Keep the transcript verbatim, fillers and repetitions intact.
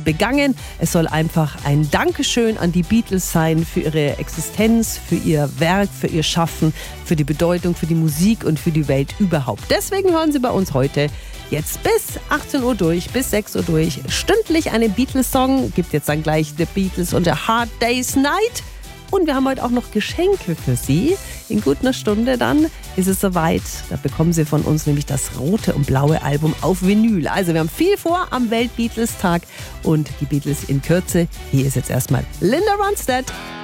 begangen. Es soll einfach ein Dankeschön an die Beatles sein für ihre Existenz, für ihr Werk, für ihr Schaffen, für die Bedeutung, für die Musik und für die Welt überhaupt. Deswegen hören Sie bei uns heute jetzt bis achtzehn Uhr durch, bis sechs Uhr durch, stündlich einen Beatles-Song. Gibt jetzt dann gleich The Beatles und A Hard Day's Night. Und wir haben heute auch noch Geschenke für Sie. In gut einer Stunde dann ist es soweit. Da bekommen Sie von uns nämlich das rote und blaue Album auf Vinyl. Also wir haben viel vor am Welt-Beatles-Tag und die Beatles in Kürze. Hier ist jetzt erstmal Linda Ronstadt.